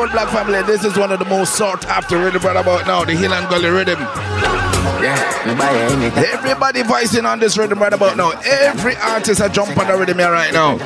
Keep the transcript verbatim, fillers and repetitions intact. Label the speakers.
Speaker 1: All Black family, this is one of the most sought after rhythm right about now, the Hill and Gully rhythm. Yeah, everybody voicing on this rhythm right about now. Every artist are jumping on the rhythm here right now.